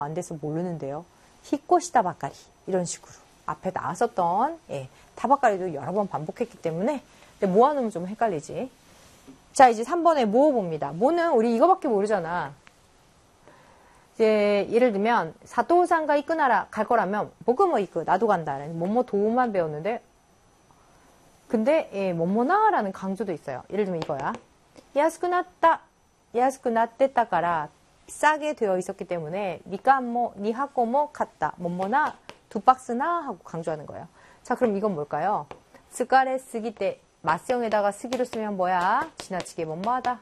안 돼서 모르는데요. 히꼬시다 바까리 이런 식으로 앞에 나왔었던 타바까리도 여러 번 반복했기 때문에 근데 모아놓으면 좀 헷갈리지. 자, 이제 3번에 모 봅니다. 모는 우리 이거밖에 모르잖아. 이제 예를 들면 사토우상가 이끄나라 갈 거라면 보그모 이끄 나도 간다라는 뭐뭐 도우만 배웠는데 근데 뭐뭐나라는 강조도 있어요. 예를 들면 이거야. 야스쿠났다 야스쿠나떼따까라 싸게 되어 있었기 때문에 니까모 니하코모 갔다 뭐뭐나 두 박스나 하고 강조하는 거예요. 자, 그럼 이건 뭘까요? 스카레 쓰기 때 맞성에다가 쓰기로 쓰면 뭐야? 지나치게 뭐뭐하다.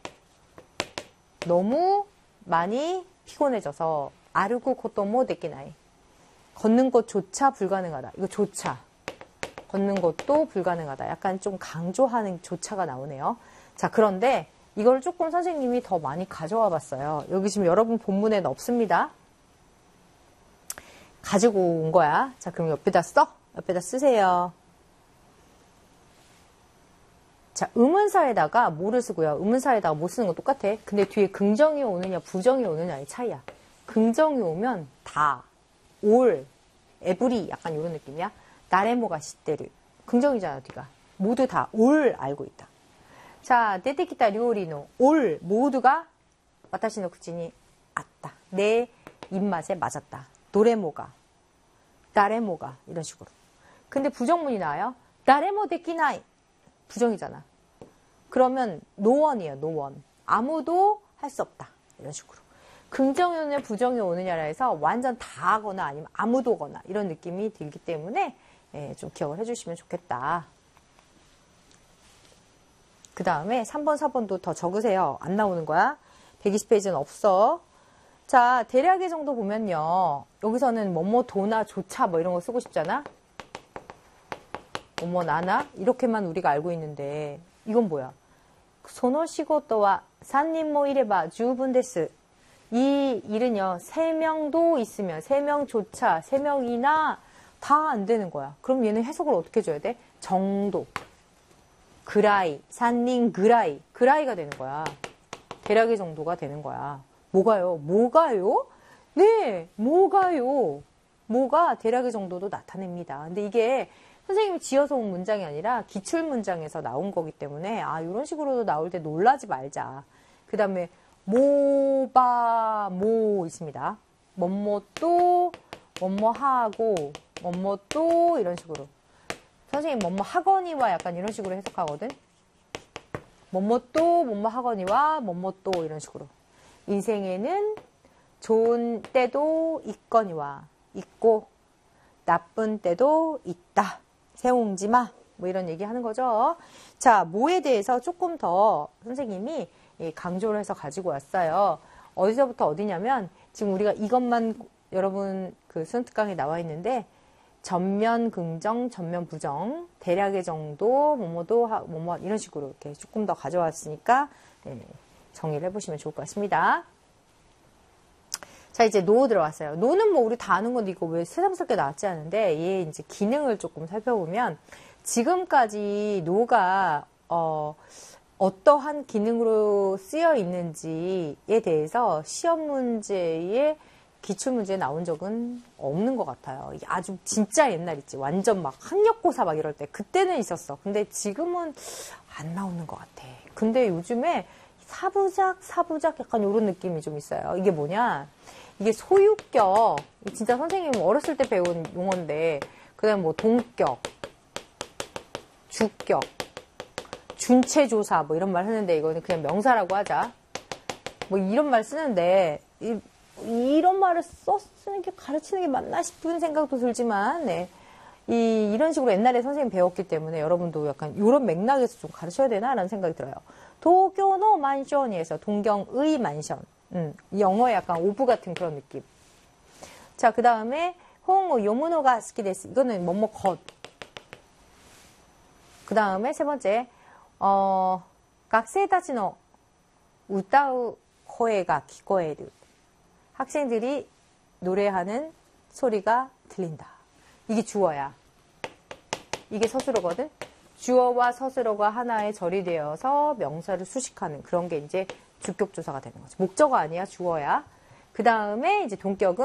너무 많이 피곤해져서 아르고 코토모 데키나이. 걷는 것조차 불가능하다. 이거 조차. 걷는 것도 불가능하다. 약간 좀 강조하는 조차가 나오네요. 자, 그런데 이걸 조금 선생님이 더 많이 가져와 봤어요. 여기 지금 여러분 본문에는 없습니다. 가지고 온 거야. 자, 그럼 옆에다 써. 옆에다 쓰세요. 자, 의문사에다가 뭐를 쓰고요. 의문사에다가 뭐 쓰는 건 똑같아. 근데 뒤에 긍정이 오느냐 부정이 오느냐의 차이야. 긍정이 오면 다, 올, 에브리 약간 이런 느낌이야. 나레모가 시대를. 긍정이잖아, 뒤가. 모두 다 올 알고 있다. 자, 데테키타 료리노 올 모두가 와타시노 쿠치니 아った. 내 입맛에 맞았다. 도레모가, 나레모가 이런 식으로. 근데 부정문이 나와요. 나레모 데키나이. 부정이잖아. 그러면 노원이에요. 노원. 아무도 할 수 없다. 이런 식으로. 긍정이 오느냐 부정이 오느냐라 해서 완전 다 하거나 아니면 아무도 오거나 이런 느낌이 들기 때문에 좀 기억을 해주시면 좋겠다. 그 다음에 3번, 4번도 더 적으세요. 안 나오는 거야. 120페이지는 없어. 자, 대략의 정도 보면요. 여기서는 뭐뭐 도나 조차 뭐 이런 거 쓰고 싶잖아. 뭐뭐 나나 이렇게만 우리가 알고 있는데 이건 뭐야? 소노시고토와 산님모 이레바 주분데스. 이 일은요. 3명도 있으면 3명조차 3명이나 다 안 되는 거야. 그럼 얘는 해석을 어떻게 해줘야 돼? 정도. 그라이, 산닌 그라이. 그라이가 되는 거야. 대략의 정도가 되는 거야. 뭐가요? 뭐가요? 네, 뭐가요? 뭐가 대략의 정도도 나타냅니다. 근데 이게 선생님이 지어서 온 문장이 아니라 기출 문장에서 나온 거기 때문에 이런 식으로도 나올 때 놀라지 말자. 그 다음에 모바 모 있습니다. 뭐뭐또 뭐뭐하고 뭐뭐또 이런 식으로. 선생님 뭐뭐하거니와 약간 이런 식으로 해석하거든. 뭐뭐또 뭐뭐하거니와 뭐뭐또 이런 식으로. 인생에는 좋은 때도 있거니와 있고 나쁜 때도 있다. 세옹지마 뭐 이런 얘기 하는 거죠. 자, 뭐에 대해서 조금 더 선생님이 강조를 해서 가지고 왔어요. 어디서부터 어디냐면 지금 우리가 이것만 여러분 그 수능특강에 나와 있는데 전면 긍정, 전면 부정, 대략의 정도, 뭐뭐도 뭐뭐 이런 식으로 이렇게 조금 더 가져왔으니까 정리를 해보시면 좋을 것 같습니다. 자, 이제 노 들어왔어요. 노는 뭐 우리 다 아는 건데 이거 왜 새삼스럽게 나왔지 않은데 얘 이제 기능을 조금 살펴보면 지금까지 노가 어떠한 기능으로 쓰여 있는지에 대해서 시험 문제에 기출문제에 나온 적은 없는 것 같아요. 이게 아주 진짜 옛날 있지. 완전 막 학력고사 막 이럴 때. 그때는 있었어. 근데 지금은 안 나오는 것 같아. 근데 요즘에 사부작 약간 이런 느낌이 좀 있어요. 이게 뭐냐. 이게 소유격. 진짜 선생님 어렸을 때 배운 용어인데 그 다음에 뭐 동격, 주격, 준체조사 뭐 이런 말 하는데 이거는 그냥 명사라고 하자. 뭐 이런 말 쓰는데 이런 말을 쓰는 게 가르치는 게 맞나 싶은 생각도 들지만 이런 식으로 옛날에 선생님 배웠기 때문에 여러분도 약간 이런 맥락에서 좀 가르쳐야 되나라는 생각이 들어요. 도쿄노 만션이에서 동경의 만션. 영어의 약간 오브 같은 그런 느낌. 자, 그 다음에 홍 요무노가 스키데스. 이거는 뭐뭐 것. 그 다음에 세 번째 학생たちの 우타우 코에가 기코에르. 학생들이 노래하는 소리가 들린다. 이게 주어야. 이게 서술어거든. 주어와 서술어가 하나의 절이 되어서 명사를 수식하는 그런 게 이제 주격조사가 되는 거죠. 목적어 아니야, 주어야. 그 다음에 이제 동격은